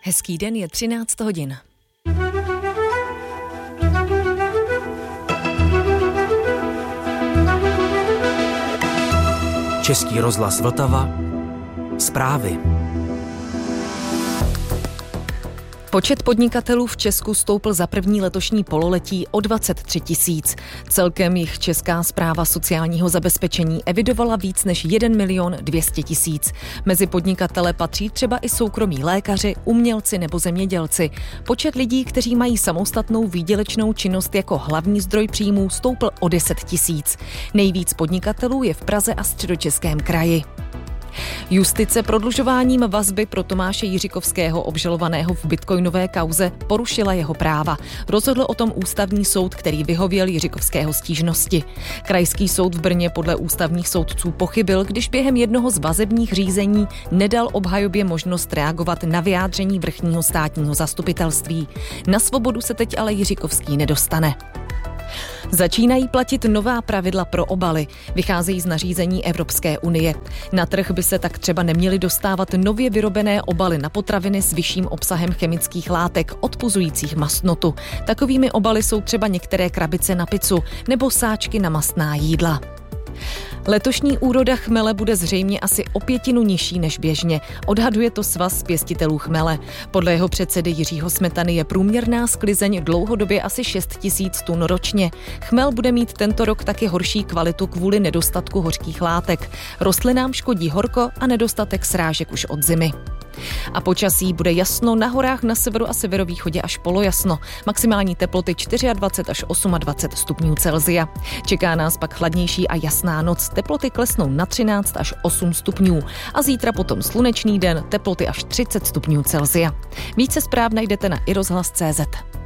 Hezký den, je 13 hodin. Český rozhlas Vltava. Zprávy. Počet podnikatelů v Česku stoupl za první letošní pololetí o 23 000. Celkem jich Česká správa sociálního zabezpečení evidovala víc než 1 200 000. Mezi podnikatele patří třeba i soukromí lékaři, umělci nebo zemědělci. Počet lidí, kteří mají samostatnou výdělečnou činnost jako hlavní zdroj příjmů, stoupl o 10 000. Nejvíc podnikatelů je v Praze a Středočeském kraji. Justice prodlužováním vazby pro Tomáše Jiříkovského obžalovaného v bitcoinové kauze porušila jeho práva. Rozhodl o tom ústavní soud, který vyhověl Jiříkovského stížnosti. Krajský soud v Brně podle ústavních soudců pochybil, když během jednoho z vazebních řízení nedal obhajobě možnost reagovat na vyjádření vrchního státního zastupitelství. Na svobodu se teď ale Jiříkovský nedostane. Začínají platit nová pravidla pro obaly. Vycházejí z nařízení Evropské unie. Na trh by se tak třeba neměly dostávat nově vyrobené obaly na potraviny s vyšším obsahem chemických látek, odpuzujících mastnotu. Takovými obaly jsou třeba některé krabice na pizzu nebo sáčky na mastná jídla. Letošní úroda chmele bude zřejmě asi o 1/5 nižší než běžně. Odhaduje to Svaz pěstitelů chmele. Podle jeho předsedy Jiřího Smetany je průměrná sklizeň dlouhodobě asi 6 000 tun ročně. Chmel bude mít tento rok taky horší kvalitu kvůli nedostatku hořkých látek. Rostlinám škodí horko a nedostatek srážek už od zimy. A počasí bude jasno, na horách na severu a severovýchodě až polojasno. Maximální teploty 24 až 28 stupňů Celsia. Čeká nás pak chladnější a jasná noc. Teploty klesnou na 13 až 8 stupňů. A zítra potom slunečný den, teploty až 30 stupňů Celsia. Více zpráv najdete na iRozhlas.cz.